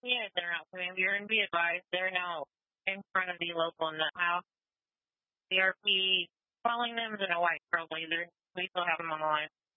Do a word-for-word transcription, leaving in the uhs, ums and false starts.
Yeah, they're out coming. You're and be advised, they're now in front of the local nut house. The R P calling them is in a white trailblazer. We still have them on the line.